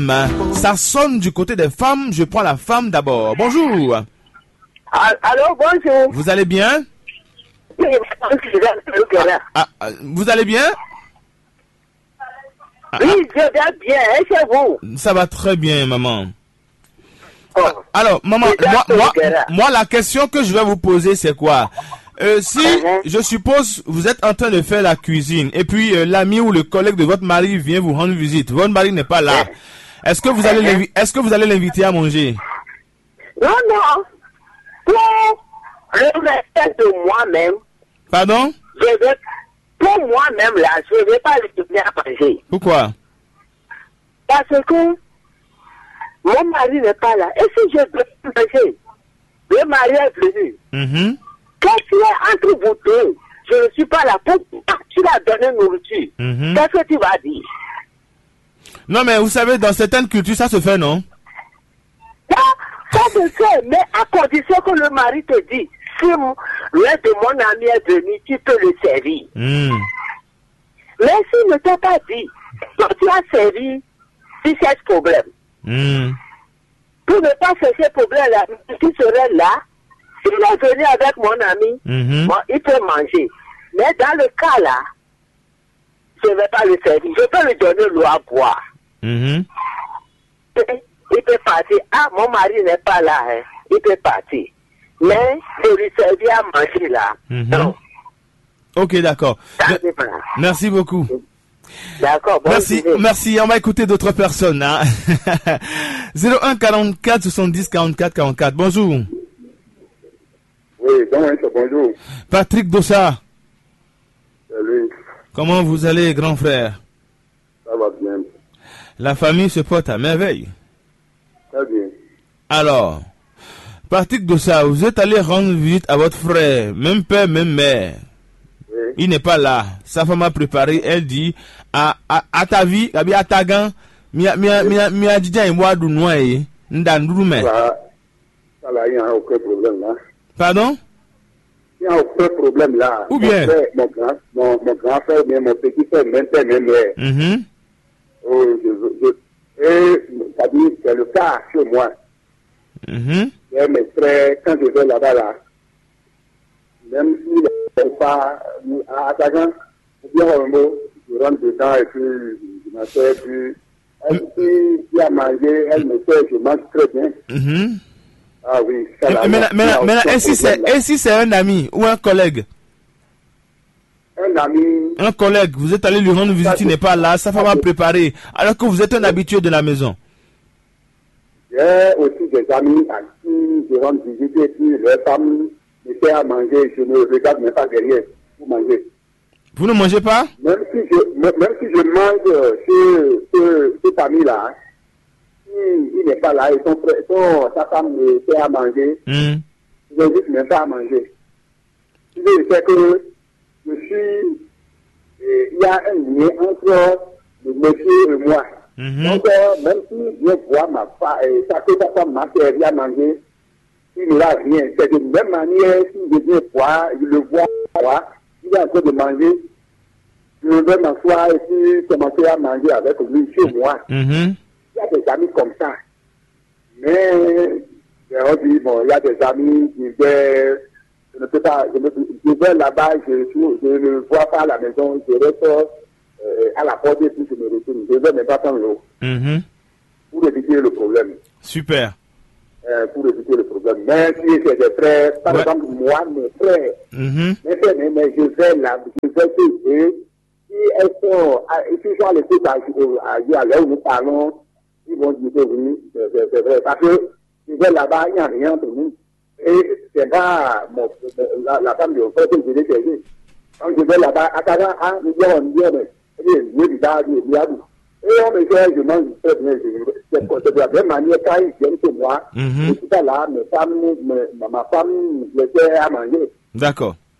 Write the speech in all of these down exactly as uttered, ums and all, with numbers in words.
Ça sonne du côté des femmes. Je prends la femme d'abord. Bonjour. Allô, bonjour. Vous allez bien? Ah, ah, vous allez bien? Ah, oui, je vais bien. Et chez vous? Ça va très bien, maman. Oh. Alors, maman, moi, moi, moi, la question que je vais vous poser, c'est quoi? Euh, si, uh-huh. je suppose, vous êtes en train de faire la cuisine, et puis euh, l'ami ou le collègue de votre mari vient vous rendre visite. Votre mari n'est pas là. Est-ce que vous allez uh-huh. est-ce que vous allez l'inviter à manger? Non, non. Pour le respect de moi-même. Pardon? Je vais, pour moi-même, là, je ne vais pas l'inviter à manger. Pourquoi? Parce que mon mari n'est pas là. Et si je veux manger, le mari est venu. Mm-hmm. Qu'est-ce qu'il y a entre vous deux? Je ne suis pas là. Pourquoi tu l'as donné nourriture? Mm-hmm. Qu'est-ce que tu vas dire? Non, mais vous savez, dans certaines cultures, ça se fait, non? Ça, ça se fait, mais à condition que le mari te dit, si l'un de mon ami est venu, tu peux le servir. Mm. Mais s'il ne t'a pas dit, donc tu as servi, si c'est ce problème. Mm. Pour ne pas faire ce problème-là, tu serais là. S'il est venu avec mon ami, mm-hmm. bon, il peut manger. Mais dans le cas là, je ne vais pas le servir. Je peux lui donner l'eau à boire. Mm-hmm. Il peut partir. Ah, mon mari n'est pas là. Hein. Il peut partir. Mais je lui servir à manger là. Mm-hmm. Non. Ok, d'accord. Me- merci beaucoup. D'accord. Bon merci, idée. merci. On va écouter d'autres personnes. Hein. zéro un quarante-quatre soixante-dix quarante-quatre quarante-quatre. Bonjour. Oui, bonjour. Patrick Dossa. Salut. Comment vous allez, grand frère? Ça va bien. La famille se porte à merveille. Très bien. Alors, Patrick Dossa, vous êtes allé rendre visite à votre frère, même père, même mère. Oui. Il n'est pas là. Sa femme a préparé, elle dit, à, à, à ta vie, à ta gan, mia, mia, mia, mia, dija, et moi, du noyer, n'dandurume. Ça, ça là, il n'y a aucun problème là. Pardon? Il n'y a aucun problème là. Ou bien? Mon, frère, mon, grand, mon, mon grand frère, mais mon petit frère, même père, même mère. Mm-hmm. Oh, je, je, et, c'est-à-dire, c'est le cas chez moi. Mm-hmm. Et mes frères, quand je vais là-bas, là, même s'ils ne sont pas à Atagan, ou bien un mot, je rentre dedans et puis je m'asseye, puis elle, si il y a mangé, elle me fait, je mange très bien. Mm-hmm. Ah oui, ça là. Mais maintenant, est-ce si c'est un ami ou un collègue? Un ami. Un collègue, vous êtes allé lui rendre visite, il n'est pas là, sa femme a préparé, alors que vous êtes un habitué de la maison. J'ai aussi des amis à qui je rends visite et puis leur femme me fait à manger, je ne regarde même pas derrière pour manger. Vous ne mangez pas? Même si je, même si je mange chez, chez cette amie-là, si il n'est pas là et son, son, sa femme me fait à manger, mm. je ne dis même pas à manger. Je sais que je suis, euh, il y a un lien entre le monsieur et moi. Mm-hmm. Donc, euh, même si je vois ma femme, euh, ça que sa femme m'a servi à manger, il n'y a rien. C'est de la même manière, si je viens voir, je le vois, voir, il est en train de manger, je vais m'asseoir et puis commencer à manger avec lui chez moi. Mm-hmm. Il y a des amis comme ça. Mais, on dit, bon, il y a des amis qui viennent, je ne peux pas, je, me, je vais là-bas, je, je ne vois pas à la maison, je reste euh, à la porte et puis je me retourne. Je ne vais même pas prendre l'eau. Mm-hmm. Pour éviter le problème. Super. Euh, pour éviter le problème. Mais si c'est des frères, par ouais. exemple, moi, mes frères, mm-hmm. mes frères, mais, mais je vais là, je vais eux, si elles sont, si je vais laisser à, à l'heure où nous parlons, ils vont dire que oui, c'est vrai. Parce que je vais là-bas, il n'y a rien pour nous. Et c'est pas mon, la, la femme de mon frère que je l'ai cherché. Quand je vais là-bas, à Kagan, ah, nous disons, on dit, mais, je dis, je dis, et on me fait, je mange très bien. C'est de la même manière, quand ils viennent chez moi, mm-hmm. tout à l'heure, mes femmes, ma femme me fait à manger. D'accord.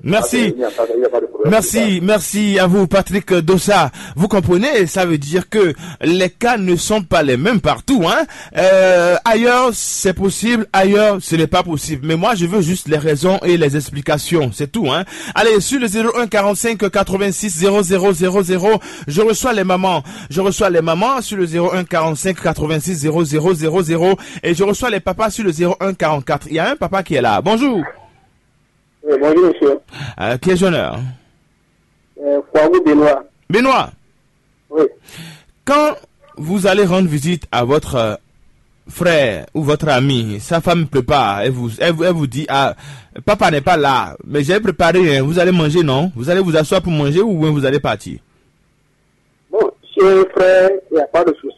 Merci. Il n'y a pas, il n'y a pas de problème. Merci, merci à vous, Patrick Dossa. Vous comprenez, ça veut dire que les cas ne sont pas les mêmes partout, hein. Euh, ailleurs, c'est possible, ailleurs, ce n'est pas possible. Mais moi, je veux juste les raisons et les explications, c'est tout, hein. Allez, sur le zéro un quarante-cinq quatre-vingt-six zéro zéro zéro zéro, je reçois les mamans. Je reçois les mamans sur le zéro un quarante-cinq quatre-vingt-six zéro zéro zéro zéro et je reçois les papas sur le zéro un quarante-quatre. Il y a un papa qui est là. Bonjour. Oui, bonjour, monsieur. Euh, qui est honneur? Euh, Fouabou Benoît. Benoît. Oui. Quand vous allez rendre visite à votre euh, frère ou votre ami, sa femme ne prépare, elle vous, elle, elle vous dit, ah, papa n'est pas là, mais j'ai préparé, hein, vous allez manger, non? Vous allez vous asseoir pour manger ou vous allez partir? Bon, si un frère, il n'y a pas de souci.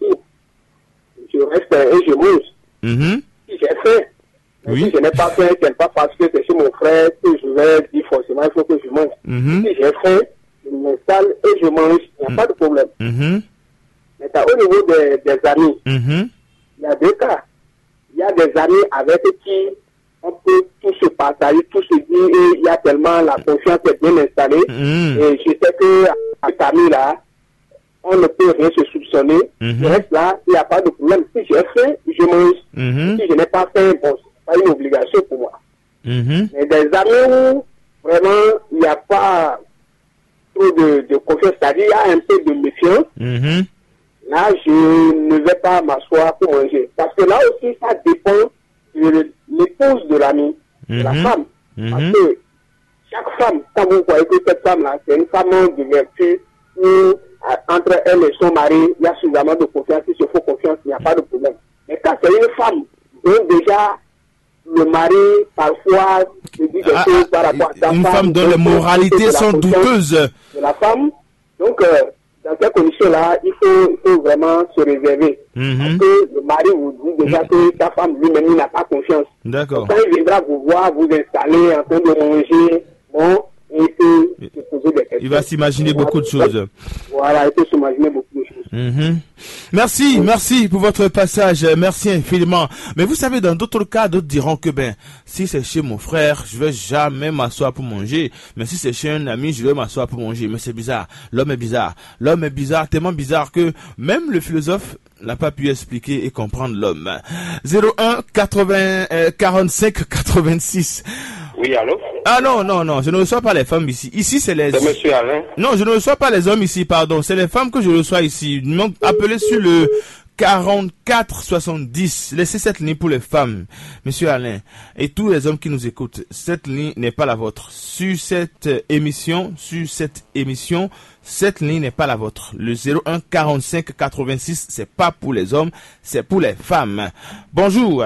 Je reste et je mange. Mm-hmm. Si j'ai faim, oui. Si je n'ai pas faim, ce n'est pas parce que c'est chez mon frère que je vais dire forcément il faut que je mange. Mm-hmm. Si j'ai faim, je m'installe et je mange, il n'y a mm-hmm. pas de problème. Mm-hmm. Maintenant, au niveau des, des amis, mm-hmm. il y a deux cas. Il y a des amis avec qui on peut tout se partager, tout se dire, et il y a tellement la confiance est bien installée. Mm-hmm. Et je sais que avec ami-là, on ne peut rien se soupçonner. Mm-hmm. Je reste là, il n'y a pas de problème. Si j'ai faim, je mange. Mm-hmm. Si je n'ai pas faim, bon, c'est pas une obligation pour moi. Mm-hmm. Mais des amis où vraiment il n'y a pas trop de, de confiance, c'est-à-dire il y a un peu de méfiance. Mm-hmm. Là, je ne vais pas m'asseoir pour manger. Parce que là aussi, ça dépend de l'épouse de l'ami, mm-hmm. de la femme. Mm-hmm. Parce que chaque femme, quand vous voyez que cette femme-là, c'est une femme de vertu, où entre elle et son mari, il y a suffisamment de confiance. Si il faut confiance, il n'y a pas de problème. Mais quand c'est une femme, donc déjà, le mari, parfois, se dit des ah, choses par rapport à sa une femme. femme dont les moralités sont douteuses. De la femme. Donc, euh, dans ces conditions-là, il faut, il faut vraiment se réserver. Mm-hmm. Parce que le mari vous dit déjà mm-hmm. que sa femme lui-même, il n'a pas confiance. D'accord. Quand il viendra vous voir, vous installer en train de manger, bon, et peut se poser des questions. Il va s'imaginer beaucoup de choses. Voilà, il peut s'imaginer beaucoup de choses. Mm-hmm. Merci, merci pour votre passage, merci infiniment. Mais vous savez, dans d'autres cas, d'autres diront que ben, si c'est chez mon frère, je vais jamais m'asseoir pour manger. Mais si c'est chez un ami, je vais m'asseoir pour manger. Mais c'est bizarre. L'homme est bizarre. L'homme est bizarre, tellement bizarre que même le philosophe n'a pas pu expliquer et comprendre l'homme. zéro un quatre-vingts, euh, quarante-cinq quatre-vingt-six. Oui, allô? Ah non, non, non, je ne reçois pas les femmes ici. Ici, c'est les... C'est monsieur Alain? Non, je ne reçois pas les hommes ici, pardon. C'est les femmes que je reçois ici. Appelez sur le quarante-quatre soixante-dix. Laissez cette ligne pour les femmes, monsieur Alain. Et tous les hommes qui nous écoutent, cette ligne n'est pas la vôtre. Sur cette émission, sur cette émission, cette ligne n'est pas la vôtre. Le zéro un quarante-cinq quatre-vingt-six, c'est pas pour les hommes, c'est pour les femmes. Bonjour.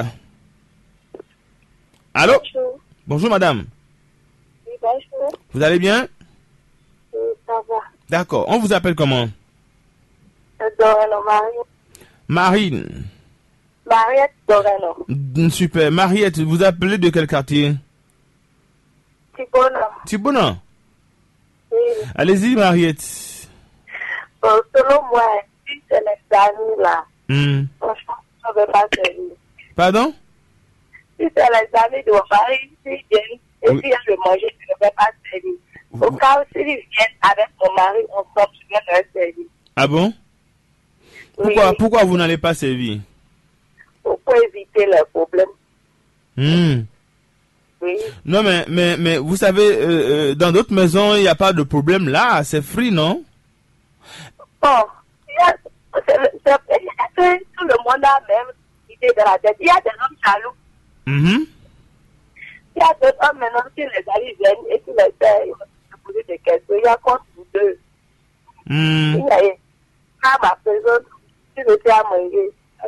Allô? Bonjour. Bonjour, madame. Oui, bonjour. Vous allez bien? Oui, ça va. D'accord. On vous appelle comment? Doreno, Mariette. Marine. Mariette Doreno. Super. Mariette, vous appelez de quel quartier? Tibona. Tibona? Oui. Allez-y, Mariette. Bon, selon moi, si c'est les amis là, mm. franchement, ça ne veut pas servir. Pardon? Si c'est les amis de mon mari, s'ils viennent, et oui. s'ils viennent manger, je ne vais pas servir. Au oui. cas où s'ils viennent avec mon mari, ensemble, je vais leur servir. Ah bon? Pourquoi, oui. pourquoi vous n'allez pas servir? Pour éviter les problèmes. Mm. Oui. Non, mais, mais, mais vous savez, euh, dans d'autres maisons, il n'y a pas de problème là, c'est free, non? Bon, il y a, c'est, c'est, c'est, tout le monde a même idée de la tête. Il y a des hommes jaloux. Mm-hmm. Il y a d'autres hommes maintenant qui les amis viennent et qui les fait, ils vont se poser des questions. Il y a contre vous deux. Mm. Il y a à ma personne, si je fais à manger, ça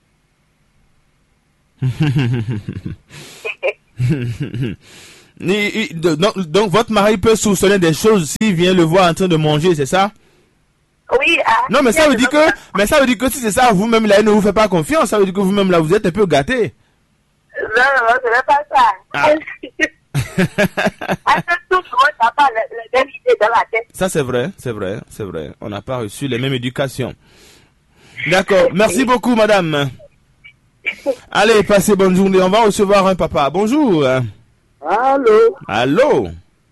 vient. donc, donc, votre mari peut soupçonner des choses s'il vient le voir en train de manger, c'est ça? Oui. Ah, non, mais ça veut dire que, mais ça veut dire que si c'est ça, vous-même là, il ne vous fait pas confiance. Ça veut dire que vous-même là, vous êtes un peu gâté. Non, non, ce n'est pas ça. Ah. Tout le monde n'a pas la même idée dans la tête. Ça, c'est vrai, c'est vrai, c'est vrai. On n'a pas reçu les mêmes éducations. D'accord. Merci beaucoup, madame. Allez, passez bonne journée. On va recevoir un papa. Bonjour. Allô. Allô.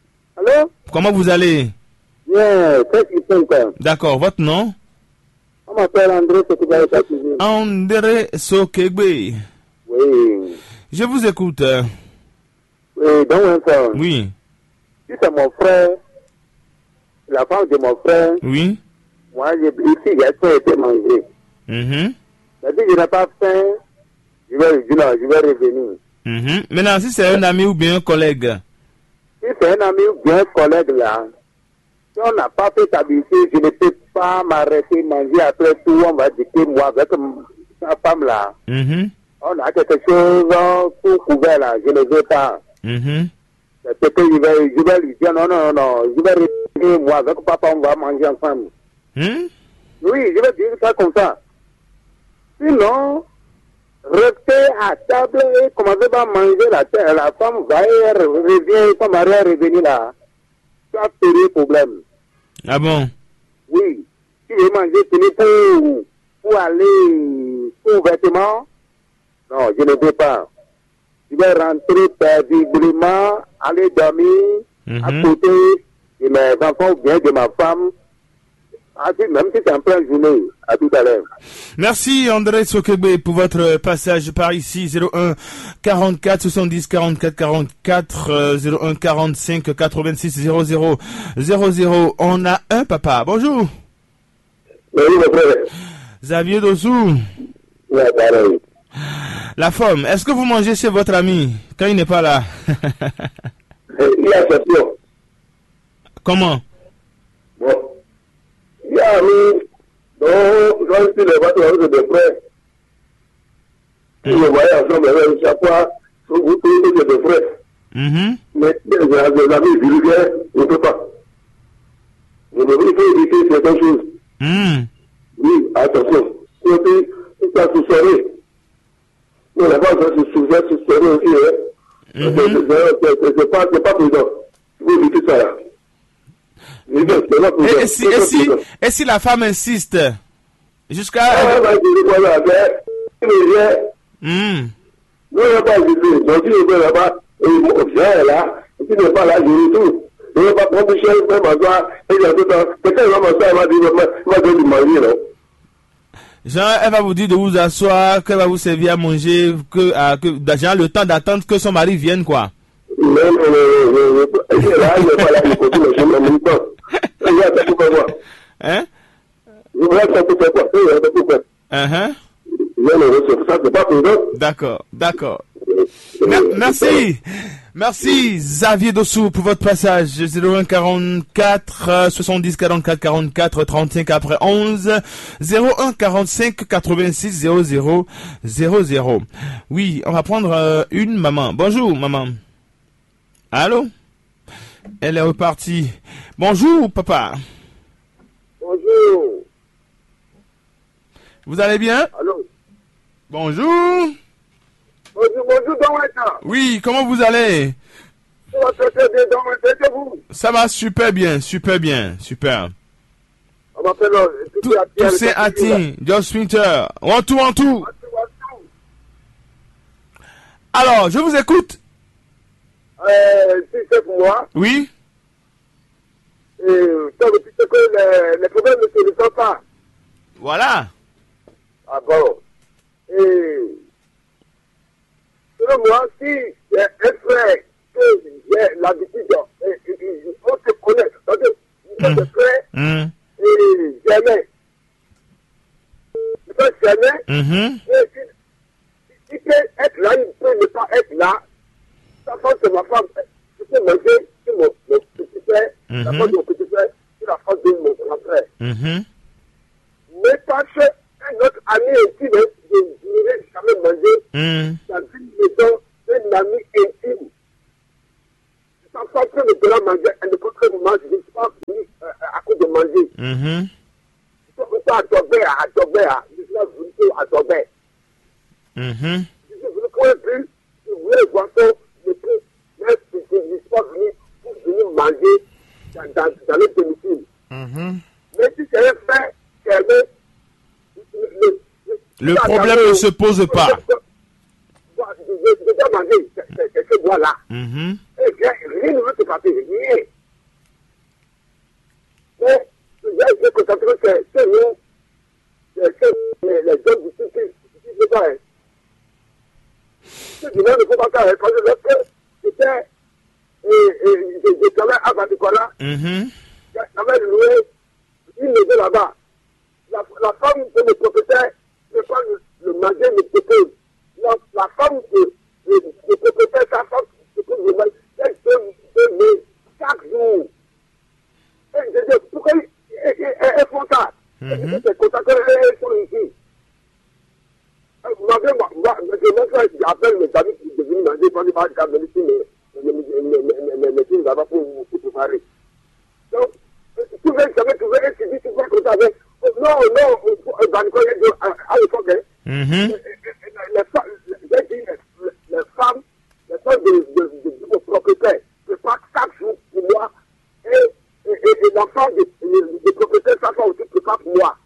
Allô? Comment vous allez? Bien, très simple. D'accord, votre nom? On m'appelle André Sokegbe. André Sokegbe. Oui. Je vous écoute. Oui, donc enfin. Oui. Si c'est mon frère, la femme de mon frère. Oui. Moi, j'ai ici, j'ai tout été mangé. Mm-hmm. C'est-à-dire que je n'ai pas faim, je vais, je, non, je vais revenir. Mm-hmm. Maintenant, si c'est un ami ou bien un collègue? Si c'est un ami ou bien un collègue là, si on n'a pas fait habitude, je ne peux pas m'arrêter, manger après tout, on va dire que moi, avec sa femme là, Mm-hmm. on a quelque chose tout couvert là, je ne veux pas. Mm-hmm. C'est que je vais, je vais lui dire non, non, non, je vais revenir, moi, avec papa, on va manger ensemble. Mm? Oui, je vais dire ça comme ça. Sinon, rester à table et commencer à manger la terre, la femme va et revient, son mari est revenu là. Ça fait problème. Ah bon? Oui. Si je veux manger, tenez pour, pour aller pour vêtements. Non, je ne veux pas. Je vais rentrer paisiblement, aller dormir Mm-hmm. à côté de mes enfants ou bien de ma femme. Ah, même si c'est en pleine journée, à tout à l'heure. Merci André Sokegbe pour votre passage par ici. Zéro un quarante-quatre soixante-dix quarante-quatre quarante-quatre, euh, zéro un quarante-cinq quatre-vingt-six zéro zéro zéro zéro. On a un papa. Bonjour. Oui, mon frère. Xavier Dossou. Ouais, pareil. La femme, est-ce que vous mangez chez votre ami quand il n'est pas là? Il y a exception. Comment? Bon. Il y a mis, donc, quand je suis les voitures de frères, si je voyais ensemble, chaque fois, vous trouvez des frères. Mm-hmm. Mais les amis vulgaires, je ne peux pas. Je ne veux pas éviter certaines choses. Mm. Oui, attention. Et puis, il faut se soigner. Mais la base, c'est se soigner aussi. Hein. Mm-hmm. C'est pas, pas prudent. Il faut éviter ça là. Et, et, si, et, si, et si la femme insiste jusqu'à... Ah, bah, je vais là, mais il vient. Mm. Nous, on n'a pas visité. Donc, si je vais là-bas, et il vient là, et s'il n'est pas là, je retourne. Je ne vais pas prendre cher, je vais m'asseoir, et il y a tout le temps. Quelqu'un va m'asseoir, il va dire, il va donner du manger, non? Genre, elle va vous dire de vous asseoir, qu'elle va vous servir à manger, que, à, que genre, le temps d'attendre que son mari vienne, quoi. Non, non, non, non, non. Il est là, il n'est pas là, il continue le chemin en même temps. Il y a ça pour faire quoi? Hein? Il y a ça pour faire quoi? Il y a ça pour faire. Uh-huh. Non, non, c'est ça, c'est pas prudent. D'accord, d'accord. Mer- merci. Merci Xavier Dossou pour votre passage. Zéro un quarante-quatre soixante-dix quarante-quatre quarante-quatre trente-cinq après onze. Zéro un quarante-cinq quatre-vingt-six zéro zéro zéro zéro. Oui, on va prendre euh, une maman. Bonjour maman. Allô? Elle est repartie. Bonjour papa. Bonjour. Vous allez bien? Allô? Bonjour. Bonjour, bonjour, Don. Oui, comment vous allez? Ça va très bien, Don, c'est vous? Ça va super bien, super bien, super. On m'appelle Toussaint Atin, Josh Winter. En tout, en tout. Alors, je vous écoute. Euh, si c'est pour moi. Oui. Et ça veut dire que les, les problèmes ne se résolvent pas. Voilà. Ah bon. Et selon moi, si j'ai un frère que j'ai l'habitude, on se connaît, donc on se frère, Mm. et jamais. Je peux jamais, Mm-hmm. et il peut être là, il peut ne pas être là. Sa femme, c'est ma femme. Je peux manger sur mon, mon petit frère, la Mhm. femme de mon petit frère, sur la femme de mon grand frère. Mm-hmm. Mais parce qu'un autre ami intime, je ne vais jamais manger Mm. dans une maison d'un ami intime. Je sens pas que le gars manger à n'importe quel moment, je ne suis pas venu euh, à cause de manger. Mm-hmm. Je suis pas adobé, adobé, je suis venu adobé. Mm-hmm. Je suis venu pour un plus, je voulais le boisson, je suis, mais je ne suis pas venu pour venir manger dans, dans, dans le domicile. Mm-hmm. Mais si c'est un frère, c'est un le, le, le, Le problème ne se pose pas. Je dois manger ce bois-là. Mm-hmm. Et rien ne veut se passer. Rien. concentrer sur nous, les hommes du sud, c'est pas. Ce qui ne faut pas faire, parce que lorsque j'étais, je travaillais à Baticola, j'avais loué une maison là-bas. La, la femme de mon propriétaire ne peut pas le manger, me propose. La, la femme de mon propriétaire, sa femme, se peut le manger, elle se met chaque jour. Et je dis, pourquoi elles font ça? C'est comme ça qu'elles sont ici. Moi, j'appelle mes amis qui deviennent manger, quand ils parlent de la médecine, les médecines là-bas pour préparer. Donc, tu veux jamais trouver un suivi, tu vois comme ça avec. Non, non, à l'époque, les femmes, les femmes de mon propriétaire préparent chaque jour pour moi et l'enfant de propriétaire, sa femme aussi prépare pour moi.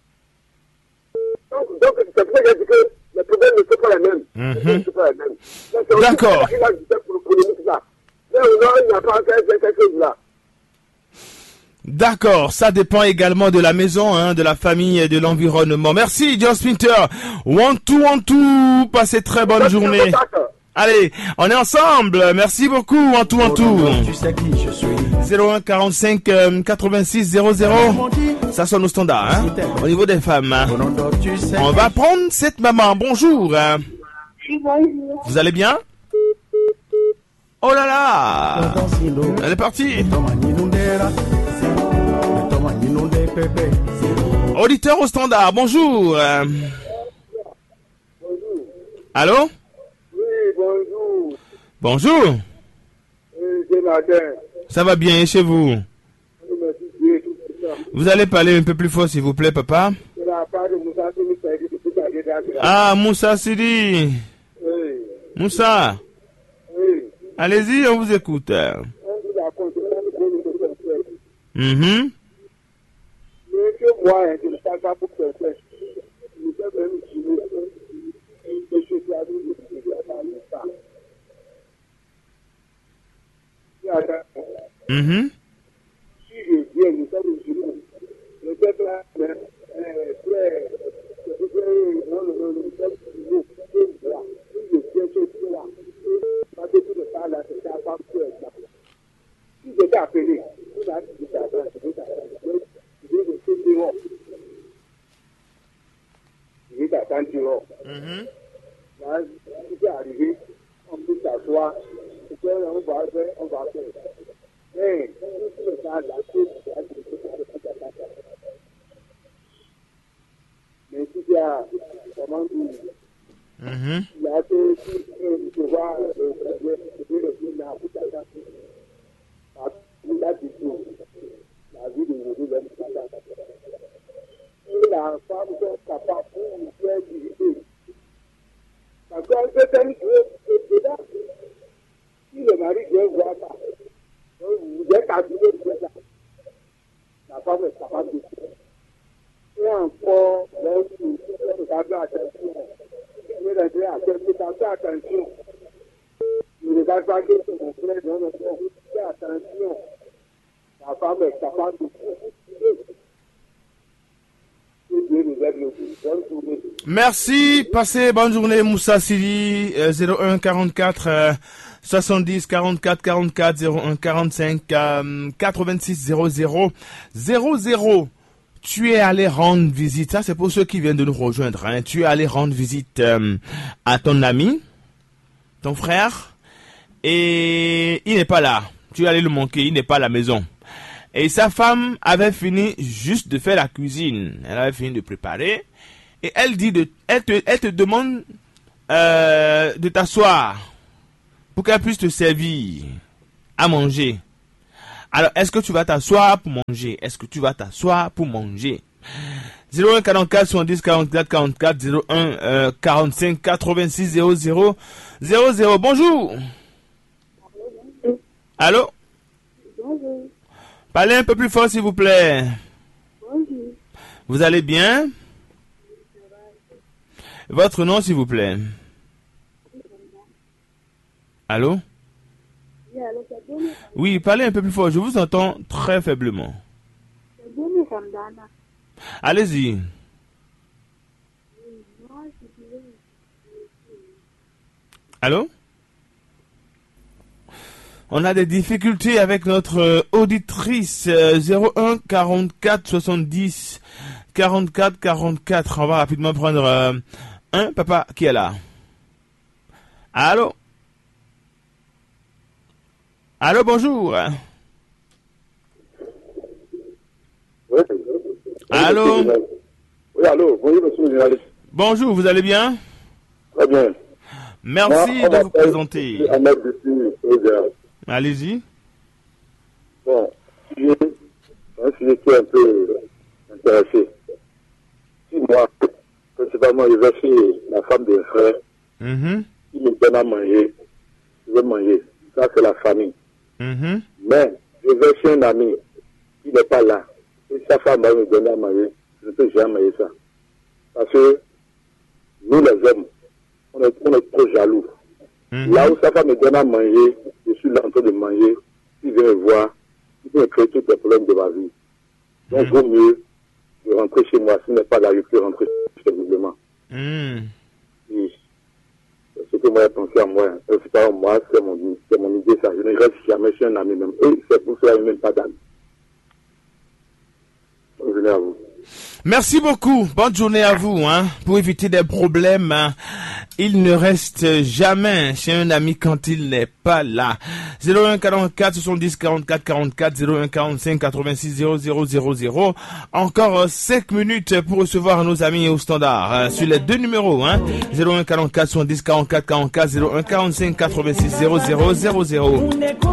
Donc, donc c'est pour ça que je dis que les problèmes ne sont pas les mêmes. Mm-hmm. Ne sont pas les mêmes. D'accord. Il a dit pour polémique là. Mais non, il n'y a pas quelque chose là. D'accord, ça dépend également de la maison, hein, de la famille et de l'environnement. Merci, John Spinter. One, two, one, two. Passez très bonne journée. Allez, on est ensemble. Merci beaucoup, One, two, one, two. Tu sais qui je suis. zéro un quarante-cinq quatre-vingt-six zéro zéro. Ça sonne au standard, hein, au niveau des femmes. Hein. On va prendre cette maman. Bonjour. Vous allez bien? Oh là là. Elle est partie. Auditeur au standard, bonjour. Euh... Bonjour. Allô? Oui, bonjour. Bonjour. Oui, c'est matin. Ça va bien et chez vous? Oui, merci Dieu, tout ça. Vous allez parler un peu plus fort s'il vous plaît, papa? C'est la part de Moussa Sidi depuis la dernière. Ah, Moussa Sidi. Oui. Moussa. Oui. Allez-y, on vous écoute. On vous raconte, on vous donne une question. Mhm. Mais que moi, je ne parle pas pour faire. Nous sommes même soumis que je suis allé de ça. Mhm. Si je viens, nous sommes soumis. Le peuple est très, non, non, non, nous sommes soumis. Si je viens, je suis là. Parce que tout le temps là, c'est à part que si je t'ai appelé, tu m'as dit que tu as appelé, je vais t'attendre. Je vais rester dehors. Je vais t'attendre dehors. Mhm. Là, si tu es arrivé, on peut s'asseoir. On va faire, on va faire. Mais, tout le temps là, c'est mais si tu as, comment dire, Mhm. il a été, tu vois, le film là, pour t'attendre. Il a dit tout. La vie de Jésus, même pas et la femme est capable de nous faire visiter. Parce qu'on peut faire une chose là. Si le mari vient voir ça, vous êtes abîmé de ça. La femme est capable de faire. Et encore, lorsque vous regardez attention, vous regardez attention. Vous regardez pas que c'est mon frère, non, non, non, faites attention. La femme est capable de faire. Merci, passez bonne journée Moussa Sidi. euh, zéro un quarante-quatre euh, soixante-dix quarante-quatre quarante-quatre zéro un quarante-cinq euh, quatre-vingt-six zéro zéro zéro zéro. Tu es allé rendre visite, ça c'est pour ceux qui viennent de nous rejoindre, hein. Tu es allé rendre visite euh, à ton ami, ton frère, et il n'est pas là. Tu es allé le manquer, il n'est pas à la maison. Et sa femme avait fini juste de faire la cuisine. Elle avait fini de préparer. Et elle dit de, elle te, elle te demande euh, de t'asseoir pour qu'elle puisse te servir à manger. Alors, est-ce que tu vas t'asseoir pour manger? Est-ce que tu vas t'asseoir pour manger? zéro un quarante-quatre soixante-dix quarante-quatre quarante-quatre zéro un quarante-cinq quatre-vingt-six zéro zéro zéro zéro. Bonjour. Allô? Bonjour. Parlez un peu plus fort, s'il vous plaît. Bonjour. Vous allez bien? Votre nom, s'il vous plaît. Allô? Oui, parlez un peu plus fort. Je vous entends très faiblement. Ghana. Allez-y. Allô? On a des difficultés avec notre euh, auditrice euh, zéro un quarante-quatre soixante-dix quarante-quatre quarante-quatre. On va rapidement prendre euh, un papa qui est là. Allô? Allô, bonjour. Oui. Allô? Oui, allô. Bonjour, monsieur le journaliste. Bonjour, vous allez bien? Très bien. Merci Moi, de vous présenter. Ahmed Dessus. Allez-y. Bon, je un sujet qui est un peu intéressé. Si moi, principalement, je vais chez la femme d'un frère, Mm-hmm. il me donne à manger, je vais manger. Ça, c'est la famille. Mm-hmm. Mais je vais chez un ami qui n'est pas là. Et sa femme va me donner à manger. Je ne peux jamais manger ça. Parce que nous, les hommes, on est, on est trop jaloux. Mm-hmm. Là où sa femme me donne à manger, je suis là en train de manger. Il vient me voir, il peut me créer tous les problèmes de ma vie. Donc, il Mm. vaut mieux de rentrer chez moi. S'il n'est pas là, je peux rentrer simplement. Mm. Et c'est ce que moi j'ai pensé à moi. Et c'est pas moi, c'est mon, c'est mon idée, ça. Je ne reste jamais chez un ami même. Et c'est pour cela que je n'ai même pas d'amis. Bonne journée à vous. Merci beaucoup. Bonne journée à vous. Hein. Pour éviter des problèmes, hein, il ne reste jamais chez un ami quand il n'est pas là. zéro un quarante-quatre soixante-dix quarante-quatre quarante-quatre, zéro un quarante-cinq quatre-vingt-six zéro zéro zéro zéro. Encore euh, cinq minutes pour recevoir nos amis au standard. Euh, sur les deux numéros, hein. zéro un quarante-quatre soixante-dix quarante-quatre quarante-quatre, zéro un quarante-cinq quatre-vingt-six zéro zéro zéro zéro.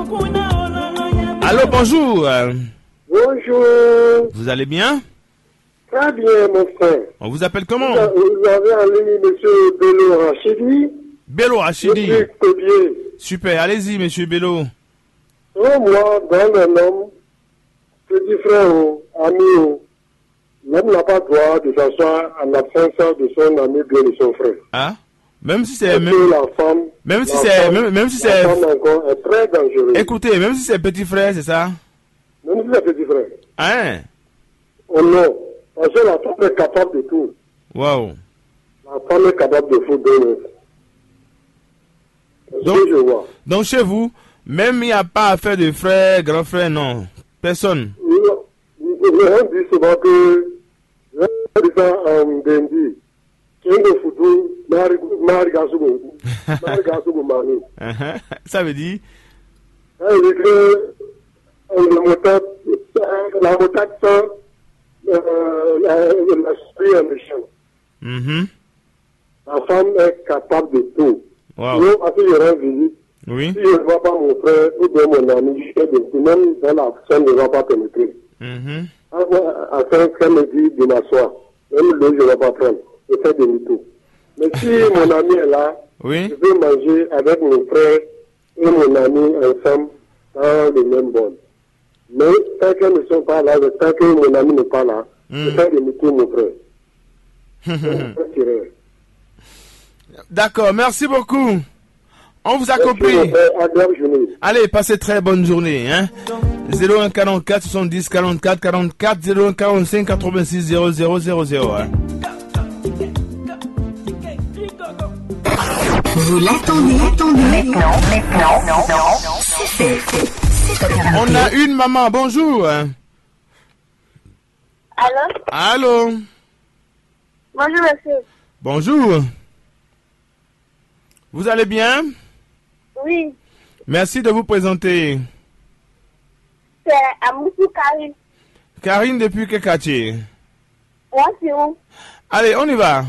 Allô, bonjour. Bonjour. Vous allez bien? Très bien, mon frère. On vous appelle comment? Vous avez en ligne M. Bello Rachidi. Bello Rachidi. Depuis Kobier. Super, allez-y, monsieur Bello. Selon moi, dans un homme, petit frère ou ami, l'homme n'a pas droit de s'asseoir en absence de son ami bien de son frère. Ah? Même si c'est... Parce Même, que la femme, même si la c'est... femme- Même, même si la c'est... femme encore est très dangereuse. Écoutez, même si c'est petit frère, c'est ça? Même si c'est petit frère. Hein? Oh non. Parce que la femme est capable de tout. Wow. La femme est capable de tout donner. C'est ce Donc- que je vois. Donc chez vous, même il n'y a pas affaire de frère, grand frère, non. Personne. On dit souvent que je dis ça en Dendi. Kengo Fudu, Mari Gasugo, Mari Gasugo Mani. Uh-huh. Ça veut dire... Ça veut dire que la motade, la motade sans euh, la, l'esprit est méchant. Mhm. La femme est capable de tout. Wow. Moi, parce que je rends visite, Oui. si je ne vois pas mon frère ou bien mon ami, je fais des coups, même dans la chambre, je ne va pas pénétrer. Mhm. Afin qu'elle me dise de m'asseoir. Même le je ne vais pas prendre. Je fais demi-tour. Mais si mon ami est là, Oui. je peux manger avec mon frère et mon ami ensemble dans le même bol. Mais tant qu'elles ne sont pas là, tant que mon ami n'est pas là, Mm. je fais demi-tour mon frère. Je fais tirer. D'accord, merci beaucoup. On vous a Merci, compris. mon frère. Agréable journée. Allez, passez très bonne journée. Hein? zéro un quarante-quatre soixante-dix quarante-quatre quarante-quatre, zéro un quarante-cinq quatre-vingt-six zéro zéro zéro zéro. Hein? Vous l'attendez, attendez. Maintenant, maintenant, non, non. C'est fait. C'est On a une maman, bonjour. Allô? Allô. Bonjour, monsieur. Bonjour. Vous allez bien? Oui, Merci de vous présenter. c'est Amoussou Karine. Karine depuis quel quartier? Moi, c'est où? Allez, on y va.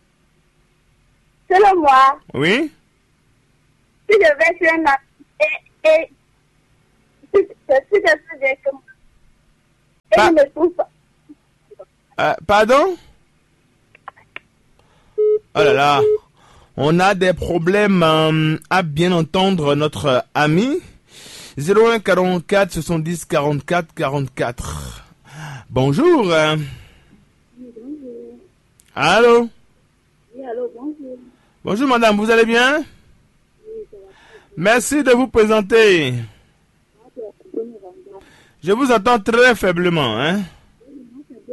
Selon moi, Oui? si je vais sur un app- et, et si, si je suis directement et Pas- je ne trouve pas. Euh, pardon? Oh là là. On a des problèmes euh, à bien entendre notre ami. zéro un quarante-quatre soixante-dix quarante-quatre quarante-quatre. Bonjour. euh. Allô? Oui, allô, bonjour. Bonjour madame, vous allez bien? Merci de vous présenter. Je vous entends très faiblement, hein?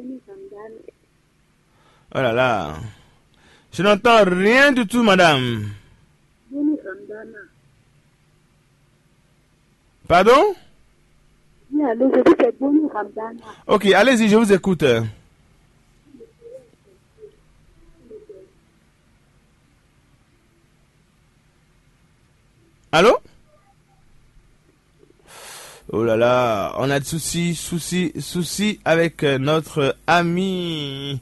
Oh là là. Je n'entends rien du tout, madame. Pardon? Oui, allô, je dis que c'est Boni Ramdana. Ok, allez-y, je vous écoute. Allô? Oh là là, on a de soucis, soucis, soucis avec notre ami.